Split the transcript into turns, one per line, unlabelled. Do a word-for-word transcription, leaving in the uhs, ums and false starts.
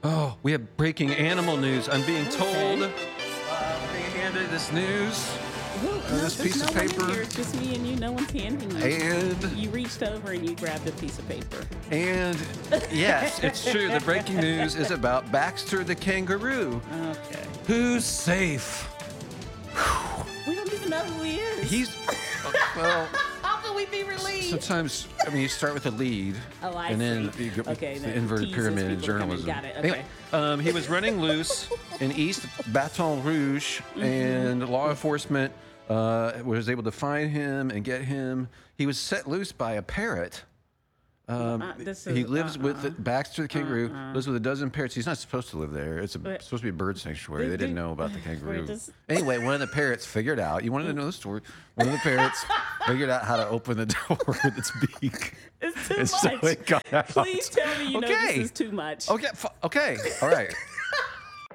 Oh, we have breaking animal news. I'm being told,
Okay.
uh, being handed this news,
Ooh,
uh,
no,
this
there's
piece
no
of
one in
paper,
here. It's just me and you. No one's handing you.
and
You reached over and you grabbed a piece of paper.
and yes, it's true. The breaking news is about Baxter the kangaroo,
Okay.
who's safe.
We don't even know who he is.
He's well.
How can we be relieved?
Sometimes, I mean, you start with a lead,
Oh, I
and then
see.
you go
Okay,
the
then
inverted
teases
pyramid in
people to come in.
journalism.
Got it,
Anyway, um, he was running loose in East Baton Rouge,
Mm-hmm.
and law enforcement uh, was able to find him and get him. He was set loose by a parrot. Um,
Uh, this
he
is-
lives with
uh-uh.
the, Baxter the kangaroo. Lives with a dozen parrots. He's not supposed to live there. It's a,
But-
supposed to be a bird sanctuary.
They-
They didn't
they-
know about the kangaroo.
does-
Anyway, one of the parrots figured out. You wanted to know the story. One of the parrots figured out how to open the door with its beak.
It's too
And so
much.
it got out.
Please tell me you know
Okay.
this is too much.
Okay. fu- Okay. All right.